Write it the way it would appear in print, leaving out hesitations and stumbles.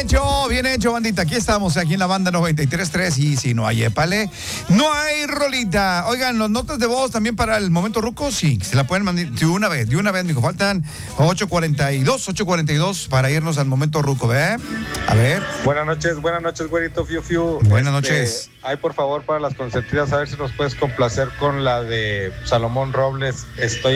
bien hecho, bandita. Aquí estamos, aquí en la banda 93.3. Y si no hay épale, no hay rolita. Oigan, los notas de voz también para el momento ruco, sí, se la pueden mandar de una vez, mijo. Faltan 8:42 para irnos al momento ruco, ¿ve? A ver. Buenas noches, güerito Fiu Fiu. Buenas noches. Ay, por favor, para las consentidas, a ver si nos puedes complacer con la de Salomón Robles, Estoy